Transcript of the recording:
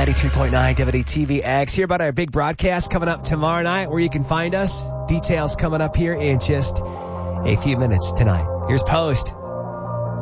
93.9 WDTV-X. Hear about our big broadcast coming up tomorrow night, where you can find us. Details coming up here in just a few minutes tonight. Here's Post.